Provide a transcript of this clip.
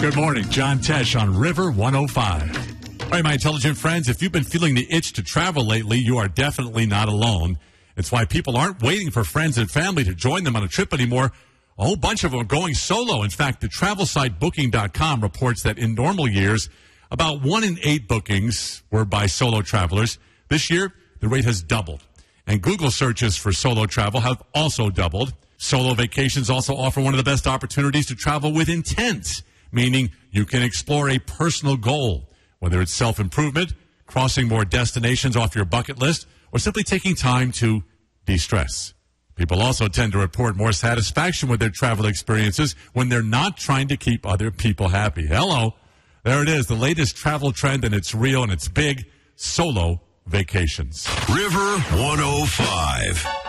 Good morning. John Tesh on River 105. All right, my intelligent friends, if you've been feeling the itch to travel lately, you are definitely not alone. It's why people aren't waiting for friends and family to join them on a trip anymore. A whole bunch of them are going solo. In fact, the travel site Booking.com reports that in normal years, about 1 in 8 bookings were by solo travelers. This year, the rate has doubled. And Google searches for solo travel have also doubled. Solo vacations also offer one of the best opportunities to travel with intent, meaning you can explore a personal goal, whether it's self-improvement, crossing more destinations off your bucket list, or simply taking time to de-stress. People also tend to report more satisfaction with their travel experiences when they're not trying to keep other people happy. Hello. There it is, the latest travel trend, and it's real and it's big. Solo vacations. River 105.